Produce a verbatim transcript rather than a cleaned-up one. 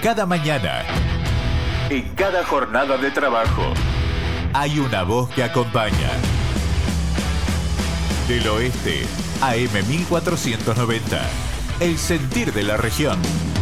Cada mañana, en cada jornada de trabajo, hay una voz que acompaña. Del Oeste, A M mil cuatrocientos noventa. El sentir de la región.